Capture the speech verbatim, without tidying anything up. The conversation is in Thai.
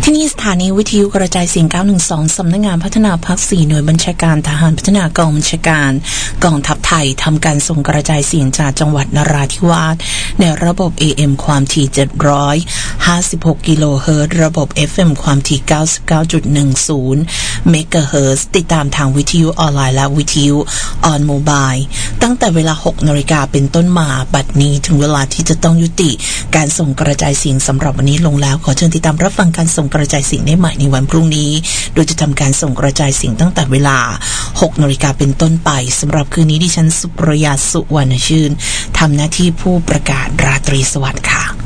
ที่นี่สถานีวิทยุกระจายเสียงเก้าหนึ่งสองสำนักงานพัฒนาภาคสี่หน่วยบัญชาการทหารพัฒนากองบัญชาการกองทัพไทยทำการส่งกระจายเสียงจากจังหวัดนราธิวาสในระบบ เอ เอ็ม ความถี่เจ็ดร้อยห้าสิบหกกิโลเฮิรตซ์ระบบ เอฟ เอ็ม ความถี่เก้าสิบเก้าจุดหนึ่งศูนย์เมกะเฮิรตซ์ติดตามทางวิทยุออนไลน์และวิทยุออนโมบายตั้งแต่เวลา หกนาฬิกาเป็นต้นมาบัดนี้ถึงเวลาที่จะต้องยุติการส่งกระจายเสียงสำหรับวันนี้ลงแล้วขอเชิญติดตามรับฟังการส่งกระจายเสียงได้ใหม่ในวันพรุ่งนี้โดยจะทำการส่งกระจายเสียงตั้งแต่เวลา หกนาฬิกาเป็นต้นไปสำหรับคืนนี้ดิฉันสุปรยาสุวรรณชื่นทำหน้าที่ผู้ประกาศราตรีสวัสดิ์ค่ะ